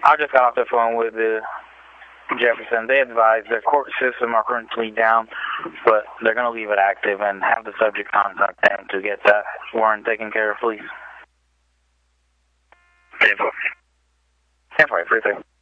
I just got off the phone with the Jefferson. They advised their court system are currently down, but they're going to leave it active and have the subject contact them to get that warrant taken care of, please. 10-4. 10-4, 3-3.